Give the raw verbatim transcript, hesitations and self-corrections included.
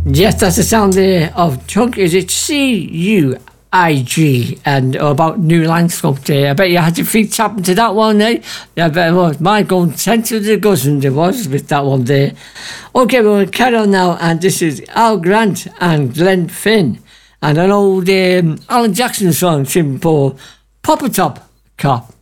Yes, that's the sound there of Chunk. Is it C U I G? And about New Landscope there. I bet you had your feet tapping to that one, eh? I bet it was. My going sent to the guzzling it was with that one there. Okay, we'll carry on now. And this is Al Grant and Glenn Finn. And an old um, Alan Jackson song, Simple Pop-A-Top Cop.